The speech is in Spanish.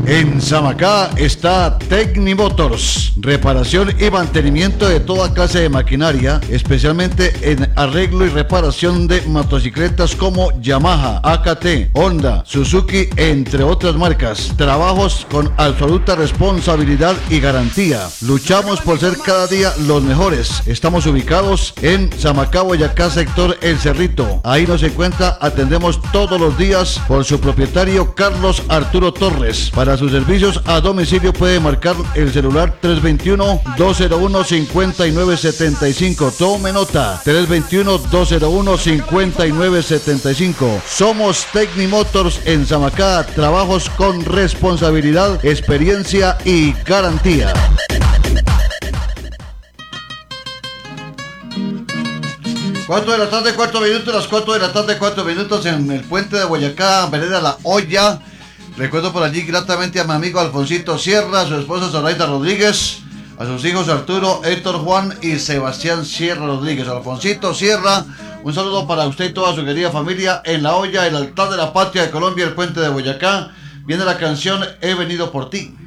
En Samacá está Tecnimotors, reparación y mantenimiento de toda clase de maquinaria, especialmente en arreglo y reparación de motocicletas como Yamaha, AKT, Honda, Suzuki, entre otras marcas. Trabajos con absoluta responsabilidad y garantía. Luchamos por ser cada día los mejores. Estamos ubicados en Samacá, Boyacá, sector El Cerrito. Ahí nos encuentra, atendemos todos los días por su propietario Carlos Arturo Torres. Para sus servicios a domicilio puede marcar el celular 321-201-5975. Tome nota, 321-201-5975. Somos Tecnimotors en Samacá, trabajos con responsabilidad, experiencia y garantía. Cuatro de la tarde, 4 minutos, las 4 de la tarde, 4 minutos en el puente de Boyacá, vereda La Hoya. Recuerdo por allí gratamente a mi amigo Alfonsito Sierra, a su esposa Zoraida Rodríguez, a sus hijos Arturo, Héctor Juan y Sebastián Sierra Rodríguez. Alfonsito Sierra, un saludo para usted y toda su querida familia en La Hoya, el altar de la patria de Colombia, el puente de Boyacá. Viene la canción He venido por ti.